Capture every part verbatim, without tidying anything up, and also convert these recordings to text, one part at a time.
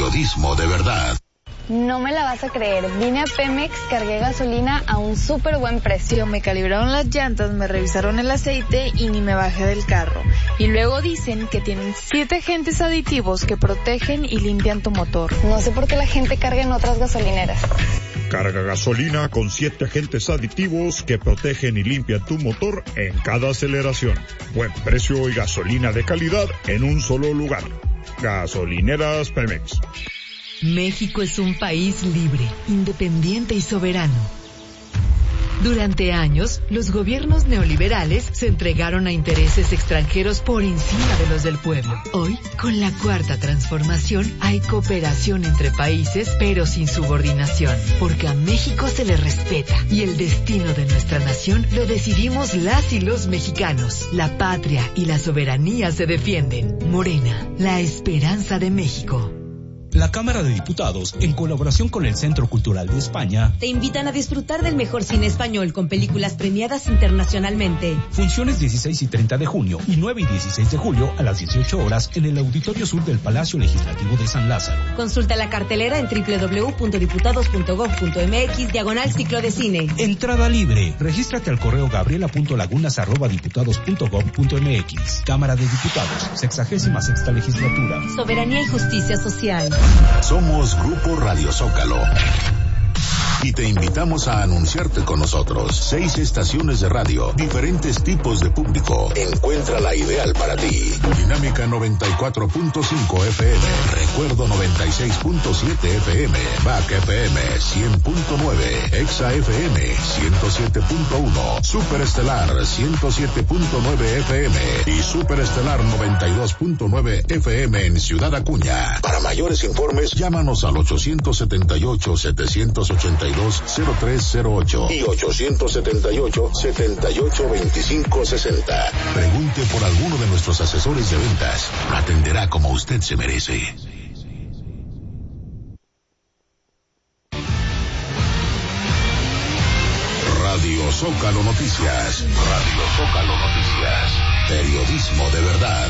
Periodismo de verdad. No me la vas a creer, vine a Pemex, cargué gasolina a un súper buen precio. Me calibraron las llantas, me revisaron el aceite y ni me bajé del carro. Y luego dicen que tienen siete agentes aditivos que protegen y limpian tu motor. No sé por qué la gente carga en otras gasolineras. Carga gasolina con siete agentes aditivos que protegen y limpian tu motor en cada aceleración. Buen precio y gasolina de calidad en un solo lugar. Gasolineras Pemex. México es un país libre, independiente y soberano. Durante años, los gobiernos neoliberales se entregaron a intereses extranjeros por encima de los del pueblo. Hoy, con la Cuarta Transformación, hay cooperación entre países, pero sin subordinación, porque a México se le respeta y el destino de nuestra nación lo decidimos las y los mexicanos. La patria y la soberanía se defienden. Morena, la esperanza de México. La Cámara de Diputados, en colaboración con el Centro Cultural de España, te invitan a disfrutar del mejor cine español con películas premiadas internacionalmente. Funciones dieciséis y treinta de junio y nueve y dieciséis de julio a las dieciocho horas en el Auditorio Sur del Palacio Legislativo de San Lázaro. Consulta la cartelera en doble u doble u doble u punto diputados punto gob punto eme equis diagonal ciclo de cine. Entrada libre. Regístrate al correo gabriela punto lagunas arroba diputados punto gob punto eme equis. Cámara de Diputados, sexagésima sexta legislatura. Soberanía y justicia social. Somos Grupo Radio Zócalo y te invitamos a anunciarte con nosotros. Seis estaciones de radio, diferentes tipos de público. Encuentra la ideal para ti. Dinámica noventa y cuatro punto cinco F M, Recuerdo noventa y seis punto siete F M, B A C F M cien punto nueve, Exa F M ciento siete punto uno, Superestelar ciento siete punto nueve F M y Superestelar noventa y dos punto nueve F M en Ciudad Acuña. Para mayores informes, llámanos al ochocientos setenta y ocho, setecientos ochenta y dos, cero tres cero ocho y ochocientos setenta y ocho, setenta y ocho, veinticinco sesenta. Pregunte por alguno de nuestros asesores de ventas. Lo atenderá como usted se merece. Radio Zócalo Noticias. Radio Zócalo Noticias. Periodismo de verdad.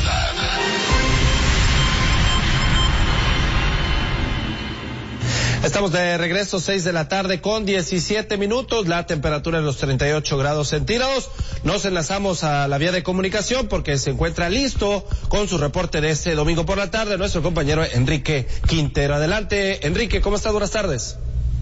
Estamos de regreso, seis de la tarde con diecisiete minutos, la temperatura en los treinta y ocho grados centígrados. Nos enlazamos a la vía de comunicación porque se encuentra listo con su reporte de este domingo por la tarde nuestro compañero Enrique Quintero. Adelante, Enrique, ¿cómo estás? Buenas tardes.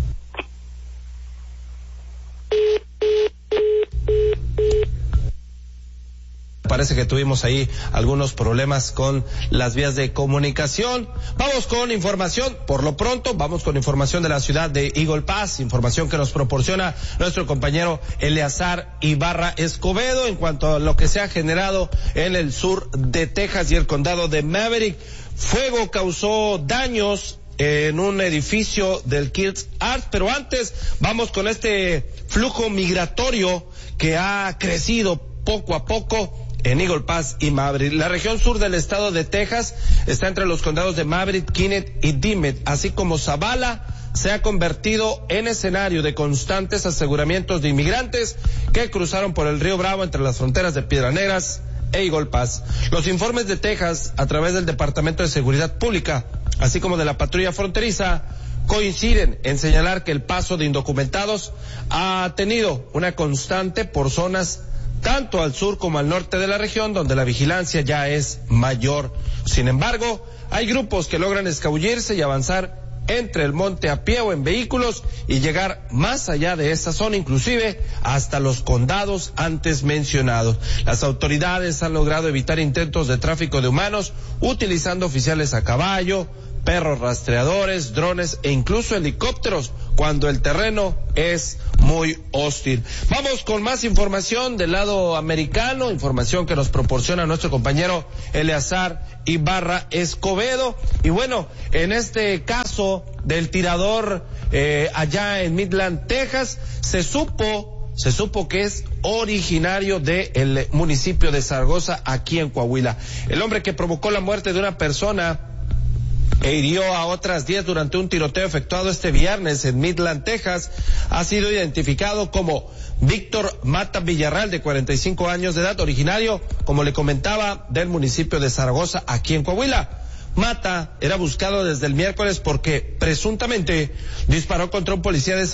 Parece que tuvimos ahí algunos problemas con las vías de comunicación. Vamos con información, por lo pronto, vamos con información de la ciudad de Eagle Pass, información que nos proporciona nuestro compañero Eleazar Ibarra Escobedo en cuanto a lo que se ha generado en el sur de Texas y el condado de Maverick. Fuego causó daños en un edificio del Kids Arts, pero antes vamos con este flujo migratorio que ha crecido poco a poco en Eagle Pass y Maverick. La región sur del estado de Texas está entre los condados de Maverick, Kennett y Dimmitt, así como Zavala se ha convertido en escenario de constantes aseguramientos de inmigrantes que cruzaron por el río Bravo entre las fronteras de Piedras Negras e Eagle Pass. Los informes de Texas, a través del Departamento de Seguridad Pública, así como de la patrulla fronteriza, coinciden en señalar que el paso de indocumentados ha tenido una constante por zonas tanto al sur como al norte de la región, donde la vigilancia ya es mayor. Sin embargo, hay grupos que logran escabullirse y avanzar entre el monte a pie o en vehículos y llegar más allá de esta zona, inclusive hasta los condados antes mencionados. Las autoridades han logrado evitar intentos de tráfico de humanos utilizando oficiales a caballo, perros rastreadores, drones e incluso helicópteros cuando el terreno es muy hostil. Vamos con más información del lado americano, información que nos proporciona nuestro compañero Eleazar Ibarra Escobedo. Y bueno, en este caso del tirador eh, allá en Midland, Texas, se supo se supo que es originario del municipio de Zaragoza, aquí en Coahuila. El hombre que provocó la muerte de una persona e hirió a otras diez durante un tiroteo efectuado este viernes en Midland, Texas, ha sido identificado como Víctor Mata Villarreal, de cuarenta y cinco años de edad, originario, como le comentaba, del municipio de Zaragoza, aquí en Coahuila. Mata era buscado desde el miércoles porque presuntamente disparó contra un policía de